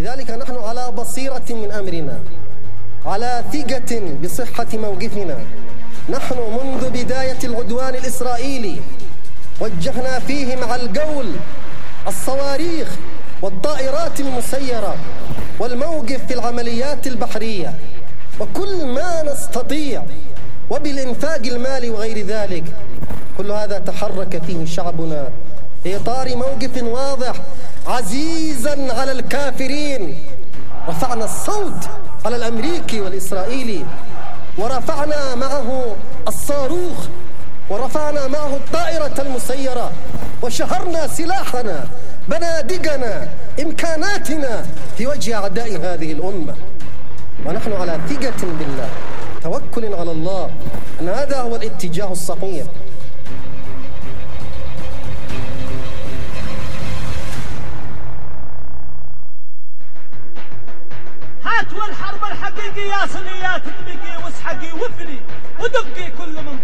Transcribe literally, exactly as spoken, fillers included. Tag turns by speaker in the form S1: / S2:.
S1: لذلك نحن على بصيرة من أمرنا، على ثقة بصحة موقفنا. نحن منذ بداية العدوان الإسرائيلي وجهنا فيه مع القول الصواريخ والطائرات المسيرة والموقف في العمليات البحرية وكل ما نستطيع، وبالإنفاق المالي وغير ذلك. كل هذا تحرك فيه شعبنا في إطار موقف واضح عزيزا على الكافرين. رفعنا الصوت على الأمريكي والإسرائيلي، ورفعنا معه الصاروخ، ورفعنا معه الطائرة المسيرة، وشهرنا سلاحنا، بنادقنا، إمكاناتنا في وجه أعداء هذه الأمة. ونحن على ثقة بالله، توكل على الله، أن هذا هو الاتجاه الصحيح.
S2: هات والحرب الحقيقية صينيات تبقي واسحقي وفلي ودقي كل من